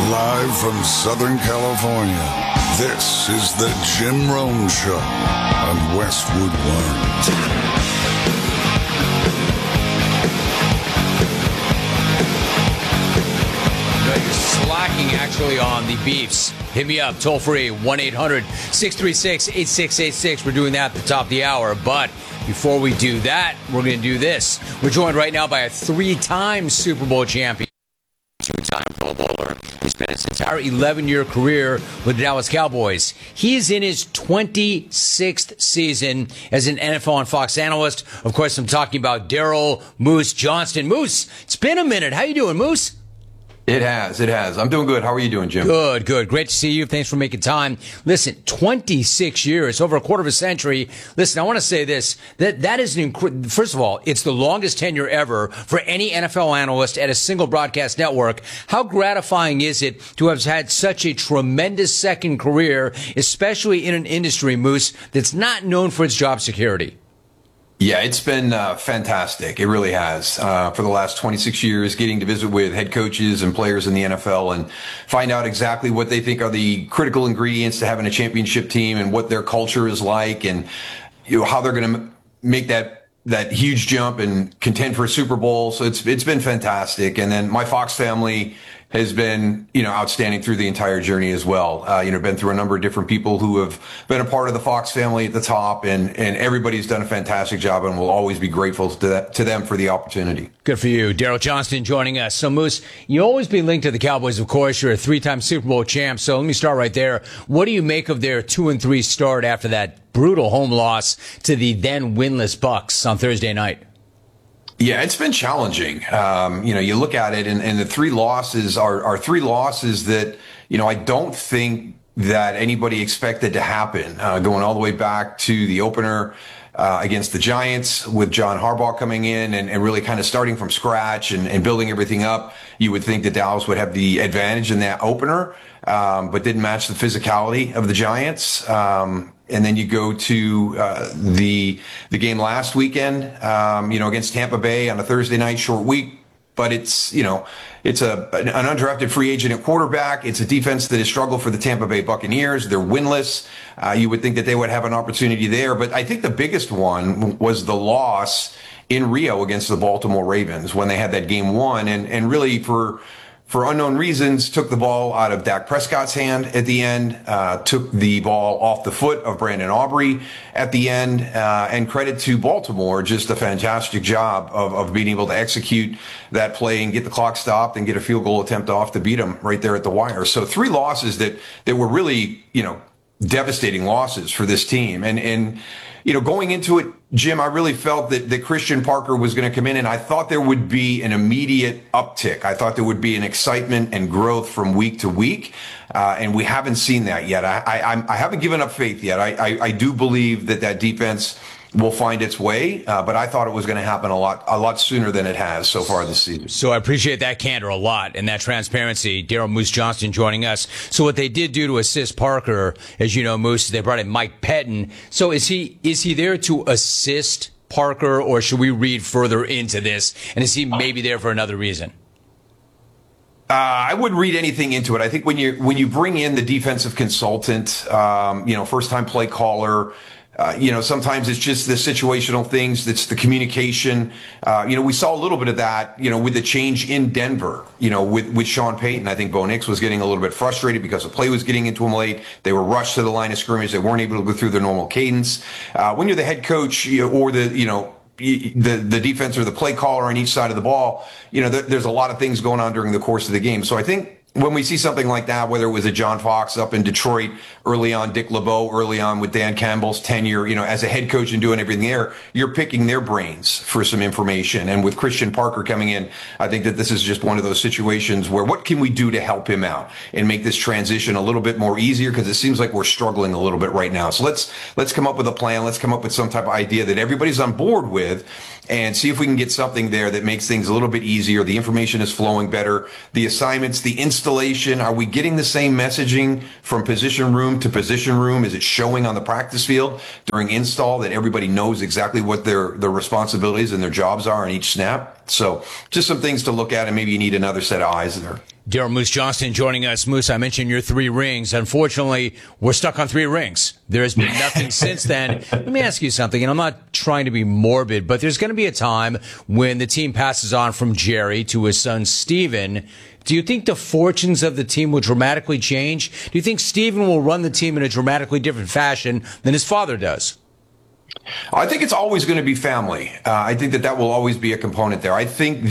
Live from Southern California, this is the Jim Rome Show on Westwood One. You're slacking actually on the beefs. Hit me up, toll free, 1-800-636-8686. We're doing that at the top of the hour. But before we do that, we're going to do this. We're joined right now by a three-time Super Bowl champion, two-time Pro Bowler. He spent his entire 11-year career with the Dallas Cowboys. He is in his 26th season as an NFL on Fox analyst. Of course, I'm talking about Daryl Moose Johnston. Moose, it's been a minute. How you doing, Moose? It has. I'm doing good. How are you doing, Jim? Good. Great to see you. Thanks for making time. Listen, 26 years, over a quarter of a century. Listen, I want to say this, that is first of all, it's the longest tenure ever for any NFL analyst at a single broadcast network. How gratifying is it to have had such a tremendous second career, especially in an industry, Moose, that's not known for its job security? Yeah, it's been fantastic. It really has. For the last 26 years, getting to visit with head coaches and players in the NFL and find out exactly what they think are the critical ingredients to having a championship team and what their culture is like and how they're going to make that huge jump and contend for a Super Bowl. So it's been fantastic. And then my Fox family has been, outstanding through the entire journey as well. Been through a number of different people who have been a part of the Fox family at the top, and everybody's done a fantastic job, and we'll always be grateful to them for the opportunity. Good for you. Daryl Johnston joining us. So, Moose, you always be linked to the Cowboys, of course. You're a three-time Super Bowl champ. So let me start right there. What do you make of their 2-3 start after that brutal home loss to the then winless Bucs on Thursday night? Yeah, it's been challenging. You look at it and the three losses are three losses that, I don't think that anybody expected to happen, going all the way back to the opener against the Giants with John Harbaugh coming in and really kind of starting from scratch and building everything up. You would think that Dallas would have the advantage in that opener, but didn't match the physicality of the Giants. And then you go to the game last weekend, against Tampa Bay on a Thursday night short week. But it's an undrafted free agent at quarterback. It's a defense that has struggled for the Tampa Bay Buccaneers. They're winless. You would think that they would have an opportunity there. But I think the biggest one was the loss in Rio against the Baltimore Ravens when they had that game won. And really for unknown reasons, took the ball out of Dak Prescott's hand at the end, took the ball off the foot of Brandon Aubrey at the end, and credit to Baltimore, just a fantastic job of being able to execute that play and get the clock stopped and get a field goal attempt off to beat them right there at the wire. So three losses that were really, devastating losses for this team. And going into it, Jim, I really felt that Christian Parker was going to come in, and I thought there would be an immediate uptick. I thought there would be an excitement and growth from week to week, and we haven't seen that yet. I haven't given up faith yet. I do believe that defense will find its way, but I thought it was going to happen a lot sooner than it has so far this season. So I appreciate that candor a lot and that transparency. Daryl Moose Johnston joining us. So what they did do to assist Parker, as you know, Moose, they brought in Mike Pettin. So is he there to assist Parker, or should we read further into this? And is he maybe there for another reason? I wouldn't read anything into it. I think when you bring in the defensive consultant, first time play caller, sometimes it's just the situational things. That's the communication. We saw a little bit of that, with the change in Denver, with Sean Payton. I think Bo Nix was getting a little bit frustrated because the play was getting into him late. They were rushed to the line of scrimmage. They weren't able to go through their normal cadence. When you're the head coach or the defense or the play caller on each side of the ball, there's a lot of things going on during the course of the game. So I think when we see something like that, whether it was a John Fox up in Detroit early on, Dick LeBeau early on with Dan Campbell's tenure, as a head coach and doing everything there, you're picking their brains for some information. And with Christian Parker coming in, I think that this is just one of those situations where what can we do to help him out and make this transition a little bit more easier? Because it seems like we're struggling a little bit right now. So let's come up with a plan. Let's come up with some type of idea that everybody's on board with, and see if we can get something there that makes things a little bit easier. The information is flowing better. The assignments, the installation, are we getting the same messaging from position room to position room? Is it showing on the practice field during install that everybody knows exactly what their responsibilities and their jobs are on each snap? So just some things to look at, and maybe you need another set of eyes there. Daryl Moose Johnston joining us. Moose, I mentioned your 3 rings. Unfortunately, we're stuck on 3 rings. There has been nothing since then. Let me ask you something, and I'm not trying to be morbid, but there's going to be a time when the team passes on from Jerry to his son, Steven. Do you think the fortunes of the team will dramatically change? Do you think Steven will run the team in a dramatically different fashion than his father does? I think it's always going to be family. I think that will always be a component there. I think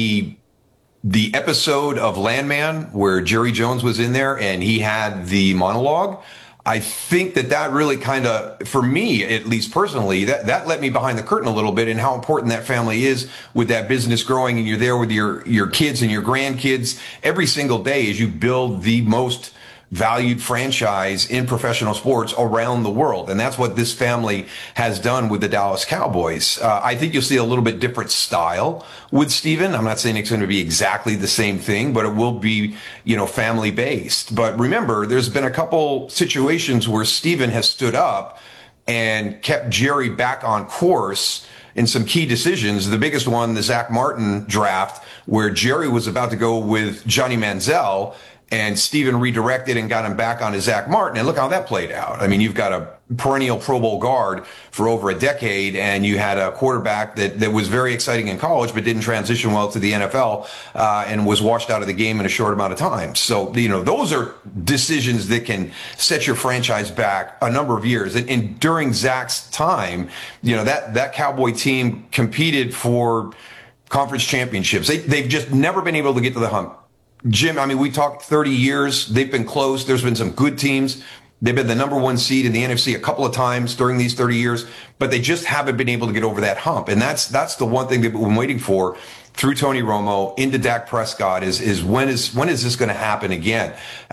the episode of Landman where Jerry Jones was in there and he had the monologue, I think that really kind of, for me, at least personally, that let me behind the curtain a little bit in how important that family is with that business growing, and you're there with your kids and your grandkids every single day as you build the most valued franchise in professional sports around the world. And that's what this family has done with the Dallas Cowboys. I think you'll see a little bit different style with Steven. I'm not saying it's going to be exactly the same thing, but it will be, family based. But remember, there's been a couple situations where Steven has stood up and kept Jerry back on course in some key decisions. The biggest one, the Zach Martin draft, where Jerry was about to go with Johnny Manziel, and Steven redirected and got him back on his Zach Martin. And look how that played out. I mean, you've got a perennial Pro Bowl guard for over a decade, and you had a quarterback that was very exciting in college, but didn't transition well to the NFL, and was washed out of the game in a short amount of time. So, those are decisions that can set your franchise back a number of years. And during Zach's time, that Cowboy team competed for conference championships. They've just never been able to get to the hump. Jim, I mean, we talked 30 years. They've been close. There's been some good teams. They've been the number 1 seed in the NFC a couple of times during these 30 years, but they just haven't been able to get over that hump. And that's the one thing that we've been waiting for through Tony Romo into Dak Prescott is when is this going to happen again?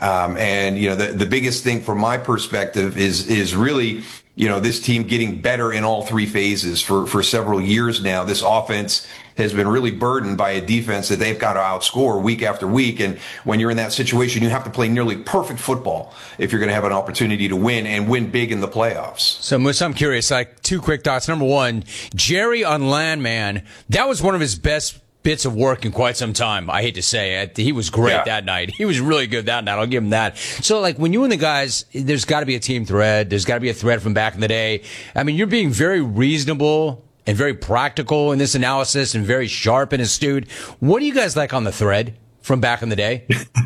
And the biggest thing from my perspective is really, this team getting better in all 3 phases for several years now. This offense has been really burdened by a defense that they've got to outscore week after week. And when you're in that situation, you have to play nearly perfect football if you're going to have an opportunity to win and win big in the playoffs. So, Moose, I'm curious, 2 quick thoughts. Number one, Jerry on Landman, that was one of his best bits of work in quite some time. I hate to say it. He was great that night. He was really good that night. I'll give him that. So, when you and the guys, there's got to be a team thread. There's got to be a thread from back in the day. I mean, you're being very reasonable and very practical in this analysis and very sharp and astute. What do you guys like on the thread from back in the day?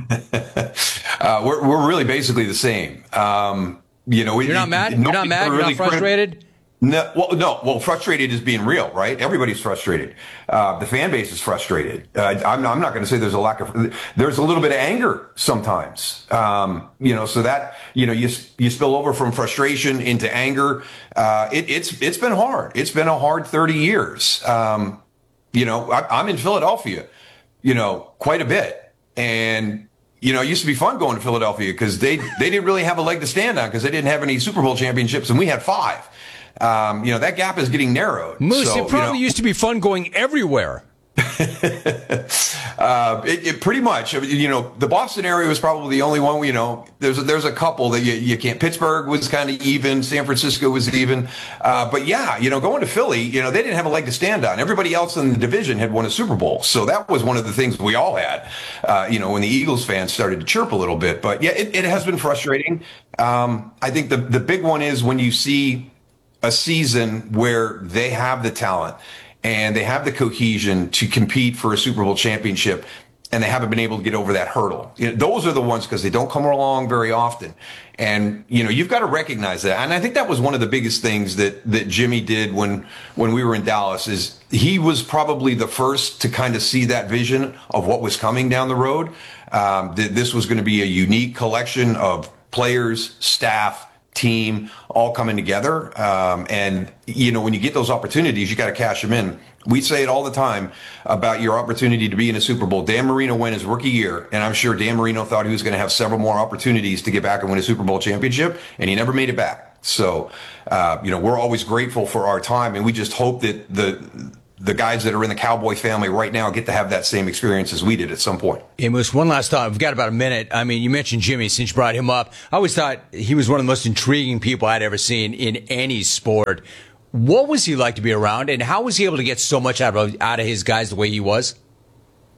We're really basically the same. You're not mad? You're not mad? You're not frustrated? No. Frustrated is being real, right? Everybody's frustrated. The fan base is frustrated. I'm not going to say there's a little bit of anger sometimes. So that, you spill over from frustration into anger. It's been hard. It's been a hard 30 years. I'm in Philadelphia, quite a bit. And, it used to be fun going to Philadelphia because they didn't really have a leg to stand on because they didn't have any Super Bowl championships and we had 5. That gap is getting narrowed. Moose, it probably used to be fun going everywhere. It pretty much, the Boston area was probably the only one, there's a couple that you can't. Pittsburgh was kind of even. San Francisco was even. But yeah, going to Philly, they didn't have a leg to stand on. Everybody else in the division had won a Super Bowl. So that was one of the things we all had, when the Eagles fans started to chirp a little bit. But yeah, it has been frustrating. I think the big one is when you see a season where they have the talent and they have the cohesion to compete for a Super Bowl championship and they haven't been able to get over that hurdle. Those are the ones because they don't come along very often. And, you've got to recognize that. And I think that was one of the biggest things that Jimmy did when we were in Dallas is he was probably the first to kind of see that vision of what was coming down the road. That this was going to be a unique collection of players, staff, team all coming together. And, when you get those opportunities, you got to cash them in. We say it all the time about your opportunity to be in a Super Bowl. Dan Marino went his rookie year, and I'm sure Dan Marino thought he was going to have several more opportunities to get back and win a Super Bowl championship, and he never made it back. So, we're always grateful for our time, and we just hope that the guys that are in the Cowboy family right now get to have that same experience as we did at some point. Hey, Moose, one last thought. We've got about a minute. I mean, you mentioned Jimmy since you brought him up. I always thought he was one of the most intriguing people I'd ever seen in any sport. What was he like to be around, and how was he able to get so much out of his guys the way he was?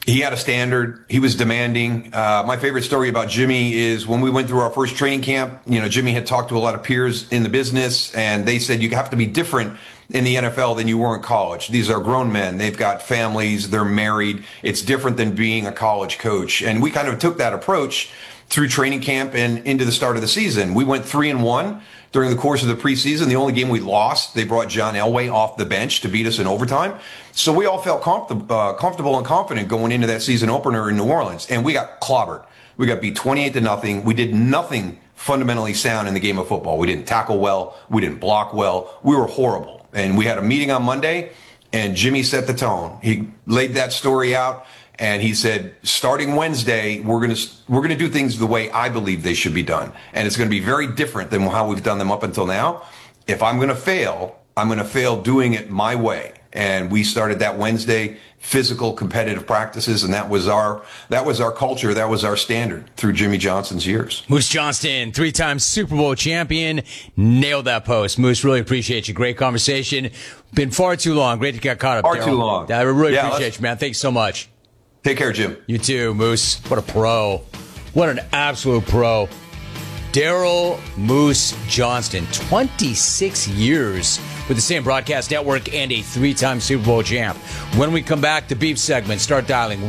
He had a standard. He was demanding. My favorite story about Jimmy is when we went through our first training camp, Jimmy had talked to a lot of peers in the business, and they said, you have to be different in the NFL than you were in college. These are grown men. They've got families. They're married. It's different than being a college coach. And we kind of took that approach through training camp and into the start of the season. We went 3-1 during the course of the preseason. The only game we lost, they brought John Elway off the bench to beat us in overtime. So we all felt comfortable and confident going into that season opener in New Orleans. And we got clobbered. We got beat 28-0. We did nothing fundamentally sound in the game of football. We didn't tackle well. We didn't block well. We were horrible. And we had a meeting on Monday, and Jimmy set the tone. He laid that story out, and he said, starting Wednesday, we're gonna do things the way I believe they should be done. And it's going to be very different than how we've done them up until now. If I'm going to fail, I'm going to fail doing it my way. And we started that Wednesday, physical competitive practices, and that was our culture, that was our standard through Jimmy Johnson's years. Moose Johnston, 3-time Super Bowl champion, nailed that post. Moose, really appreciate you. Great conversation. Been far too long. Great to get caught up. Far too long. I really appreciate you, man. Thanks so much. Take care, Jim. You too, Moose. What a pro. What an absolute pro. Daryl Moose Johnston, 26 years with the same broadcast network and a 3-time Super Bowl champ. When we come back, the beef segment, start dialing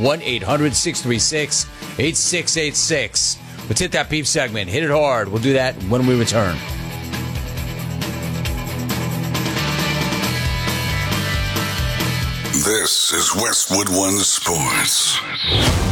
1-800-636-8686. Let's hit that beef segment. Hit it hard. We'll do that when we return. This is Westwood One Sports.